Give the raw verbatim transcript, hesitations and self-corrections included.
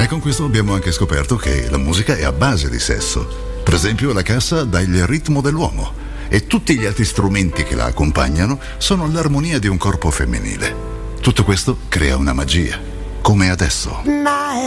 con questo abbiamo anche scoperto che la musica è a base di sesso. Per esempio la cassa dà il ritmo dell'uomo e tutti gli altri strumenti che la accompagnano sono l'armonia di un corpo femminile. Tutto questo crea una magia, come adesso.